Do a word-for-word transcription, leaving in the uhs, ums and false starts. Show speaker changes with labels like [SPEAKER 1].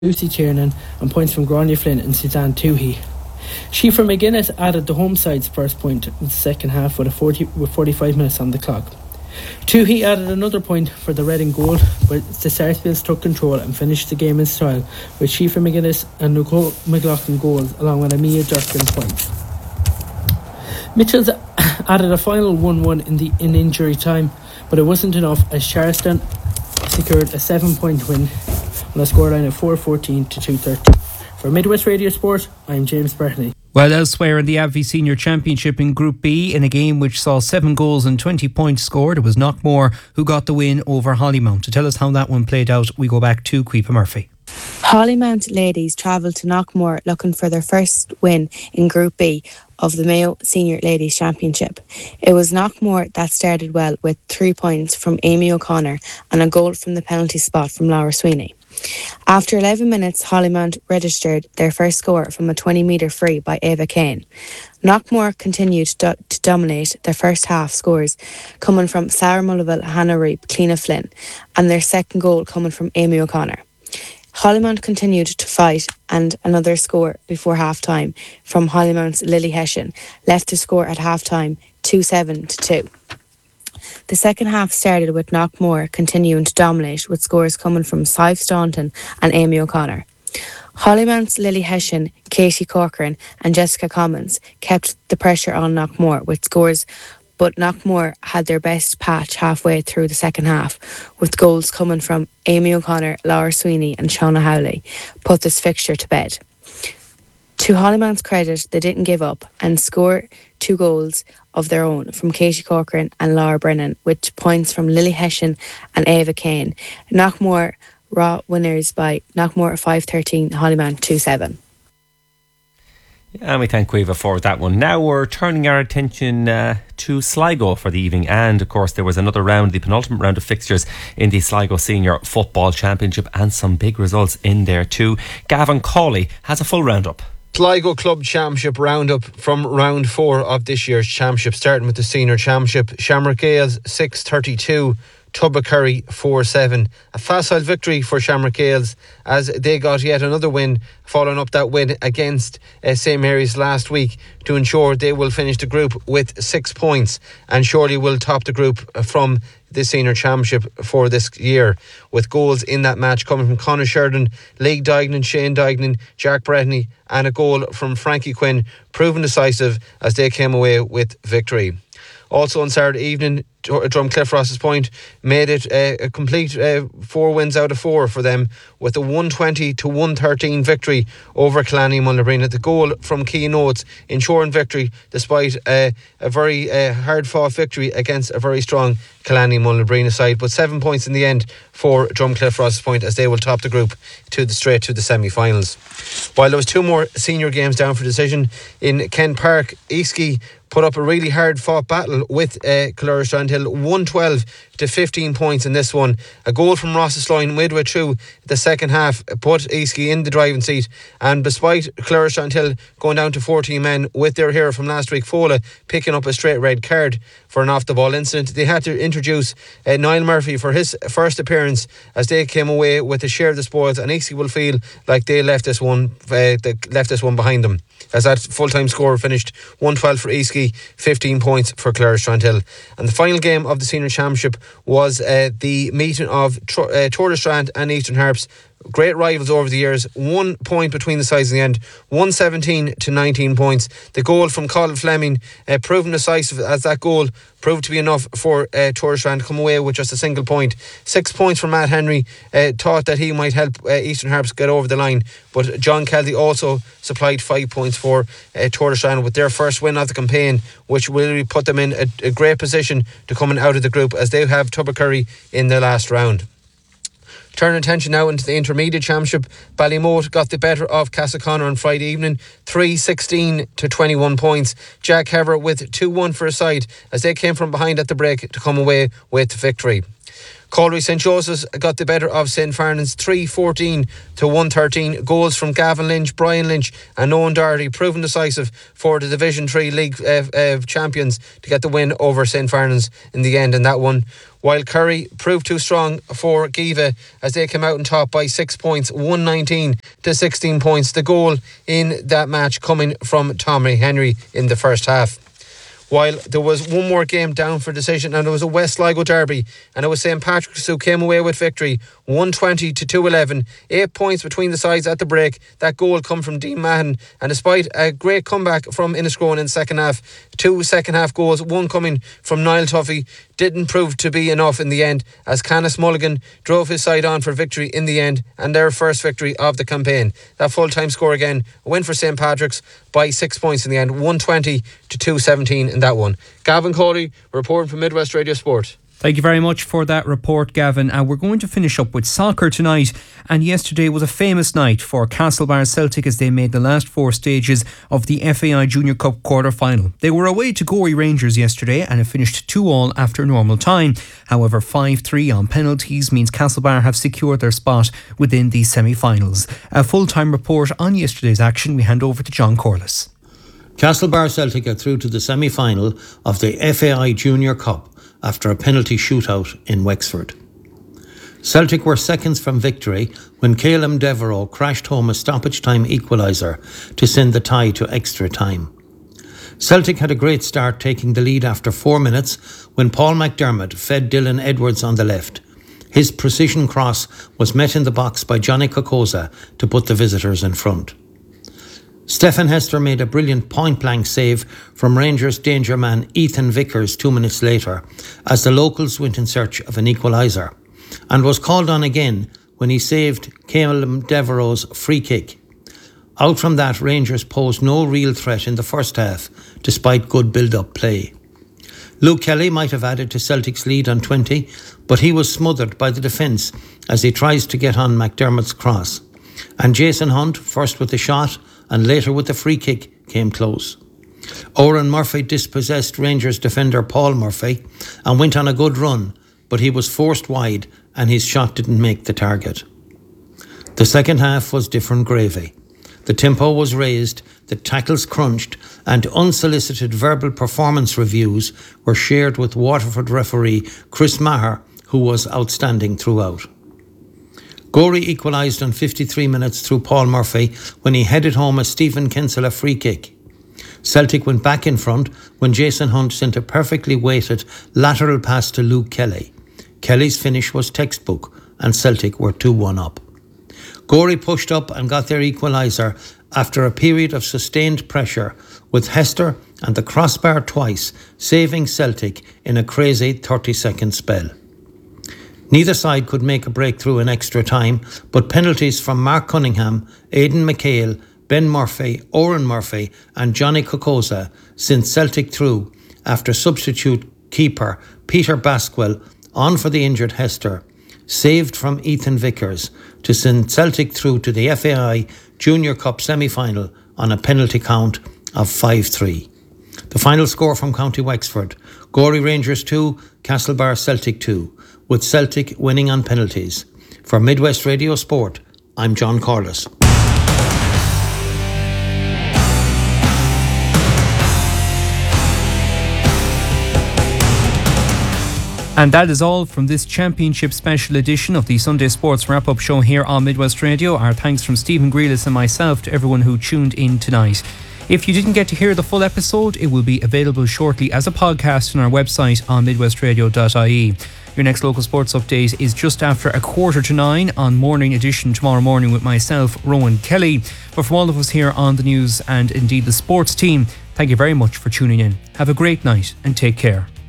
[SPEAKER 1] Lucy Tiernan and points from Grania Flynn and Suzanne Toohey. Sheafra McGuinness added the home side's first point in the second half with, a forty, with forty-five minutes on the clock. Toohey added another point for the Reading goal, but the Sarsfields took control and finished the game in style with Sheafra McGuinness and Nicole McLaughlin goals along with Amia Durkin points. Mitchells added a final one one in the in injury time, but it wasn't enough as Charleston secured a seven point win on a scoreline of four fourteen to two thirty. For Midwest Radio Sport, I'm James Bethany.
[SPEAKER 2] Well, elsewhere in the A V Senior Championship in Group B, in a game which saw seven goals and twenty points scored, it was Knockmore who got the win over Hollymount. To tell us how that one played out, we go back to Caoimhe Murphy.
[SPEAKER 3] Hollymount ladies travelled to Knockmore looking for their first win in Group B of the Mayo Senior Ladies Championship. It was Knockmore that started well with three points from Amy O'Connor and a goal from the penalty spot from Laura Sweeney. After eleven minutes, Hollymount registered their first score from a twenty metre free by Ava Kane. Knockmore continued to, to dominate their first half scores, coming from Sarah Mullival, Hannah Reap, Cleena Flynn, and their second goal coming from Amy O'Connor. Hollymount continued to fight, and another score before half-time from Hollymount's Lily Hessian left the score at half-time two seven to two. The second half started with Knockmore continuing to dominate with scores coming from Sive Staunton and Amy O'Connor. Hollymount's Lily Hessian, Katie Corcoran and Jessica Commons kept the pressure on Knockmore with scores, but Knockmore had their best patch halfway through the second half, with goals coming from Amy O'Connor, Laura Sweeney and Shauna Howley, put this fixture to bed. To Hollymount's credit, they didn't give up and score two goals of their own from Katie Corcoran and Laura Brennan, with points from Lily Hessian and Ava Kane. Knockmore raw winners by Knockmore five thirteen, Hollymount two seven.
[SPEAKER 4] And we thank Caoimhe for that one. Now we're turning our attention uh, to Sligo for the evening. And of course there was another round, the penultimate round of fixtures in the Sligo Senior Football Championship, and some big results in there too. Gavin Cawley has a full roundup.
[SPEAKER 5] Sligo Club Championship roundup from round four of this year's championship, starting with the Senior Championship. Shamrock Gales six thirty-two, Tubbercurry four seven. A facile victory for Shamrock Gales as they got yet another win, following up that win against uh, Saint Mary's last week, to ensure they will finish the group with six points and surely will top the group from the Senior Championship for this year, with goals in that match coming from Conor Sheridan, Leigh Dignan, Shane Dignan, Jack Brettany, and a goal from Frankie Quinn, proving decisive as they came away with victory. Also on Saturday evening, Drumcliff Ross's Point made it a, a complete uh, four wins out of four for them, with a one twenty to one thirteen victory over Killarney Mullabreen. The goal from Keane Oates ensuring victory despite uh, a very uh, hard fought victory against a very strong Killarney Mullabreen side. But seven points in the end for Drumcliff Ross's Point as they will top the group to the straight to the semi-finals. While there was two more senior games down for decision in Kent Park, Eastkey put up a really hard fought battle with uh, Killera Strandhill, one twelve to fifteen points in this one. A goal from Rossesloin midway through the second half put Eastkey in the driving seat, and despite Killera Strandhill going down to fourteen men with their hero from last week, Fola, picking up a straight red card for an off the ball incident, they had to introduce uh, Niall Murphy for his first appearance as they came away with a share of the spoils, and Eastkey will feel like they left this one uh, they left this one behind them, as that full-time score finished one twelve for Eastkey, fifteen points for Killera Strandhill. And the final game of the Senior Championship was uh, the meeting of Tr- uh, Tordestrand and Eastern Harps. Great rivals over the years, one point between the sides in the end, one seventeen to nineteen points. The goal from Colin Fleming uh, proven decisive, as that goal proved to be enough for uh, Tordestrand to come away with just a single point. Six points from Matt Henry, uh, thought that he might help uh, Eastern Harps get over the line, but John Kelly also supplied five points for uh, Tordestrand with their first win of the campaign, which will really put them in a, a great position to coming out of the group as they have Tubbercurry in the last round. Turn attention now into the Intermediate Championship. Ballymote got the better of Castleconnor on Friday evening, three sixteen to twenty-one points. Jack Hever with two one for a side as they came from behind at the break to come away with victory. Galway St Joseph's got the better of St Farnans three fourteen to one thirteen. Goals from Gavin Lynch, Brian Lynch and Owen Doherty, proven decisive for the Division three League uh, uh, champions to get the win over St Farnans in the end in that one. While Kerry proved too strong for Giva as they came out on top by six points, one nineteen to sixteen points. The goal in that match coming from Tommy Henry in the first half. While there was one more game down for decision, and it was a West Sligo derby, and it was St Patrick's who came away with victory, one twenty to two eleven. Eight points between the sides at the break. That goal come from Dean Mahon, and despite a great comeback from Inniscrone in the second half, two second half goals, one coming from Niall Tuffy, didn't prove to be enough in the end, as Canis Mulligan drove his side on for victory in the end, and their first victory of the campaign. That full-time score again, a win for St Patrick's by six points in the end, one twenty to two seventeen in that one. Gavin Cawley reporting from Midwest Radio Sport.
[SPEAKER 2] Thank you very much for that report, Gavin. And we're going to finish up with soccer tonight. And yesterday was a famous night for Castlebar Celtic as they made the last four stages of the F A I Junior Cup quarter-final. They were away to Gorey Rangers yesterday and it finished two all after normal time. However, five three on penalties means Castlebar have secured their spot within the semi-finals. A full-time report on yesterday's action we hand over to John Corliss.
[SPEAKER 6] Castlebar Celtic are through to the semi-final of the F A I Junior Cup after a penalty shootout in Wexford. Celtic were seconds from victory when Calum Devereux crashed home a stoppage time equaliser to send the tie to extra time. Celtic had a great start, taking the lead after four minutes when Paul McDermott fed Dylan Edwards on the left. His precision cross was met in the box by Johnny Kokoza to put the visitors in front. Stephen Hester made a brilliant point-blank save from Rangers danger man Ethan Vickers two minutes later as the locals went in search of an equaliser, and was called on again when he saved Calum Devereux's free kick. Out from that, Rangers posed no real threat in the first half despite good build-up play. Luke Kelly might have added to Celtic's lead on twenty, but he was smothered by the defence as he tries to get on McDermott's cross. And Jason Hunt, first with the shot and later with the free kick, came close. Oran Murphy dispossessed Rangers defender Paul Murphy and went on a good run, but he was forced wide and his shot didn't make the target. The second half was different gravy. The tempo was raised, the tackles crunched, and unsolicited verbal performance reviews were shared with Waterford referee Chris Maher, who was outstanding throughout. Gorey equalised on fifty-three minutes through Paul Murphy when he headed home a Stephen Kinsella free kick. Celtic went back in front when Jason Hunt sent a perfectly weighted lateral pass to Luke Kelly. Kelly's finish was textbook and Celtic were two one up. Gorey pushed up and got their equaliser after a period of sustained pressure, with Hester and the crossbar twice saving Celtic in a crazy thirty-second spell. Neither side could make a breakthrough in extra time, but penalties from Mark Cunningham, Aidan McHale, Ben Murphy, Oran Murphy and Johnny Kokoza sent Celtic through after substitute keeper Peter Basquel, on for the injured Hester, saved from Ethan Vickers to send Celtic through to the F A I Junior Cup semi-final on a penalty count of five three. The final score from County Wexford: Gorey Rangers two, Castlebar Celtic two, with Celtic winning on penalties. For Midwest Radio Sport, I'm John Corliss.
[SPEAKER 2] And that is all from this Championship special edition of the Sunday Sports Wrap-Up Show here on Midwest Radio. Our thanks from Stephen Grealis and myself to everyone who tuned in tonight. If you didn't get to hear the full episode, it will be available shortly as a podcast on our website on midwest radio dot I E. Your next local sports update is just after a quarter to nine on Morning Edition tomorrow morning with myself, Rowan Kelly. But from all of us here on the news and indeed the sports team, thank you very much for tuning in. Have a great night and take care.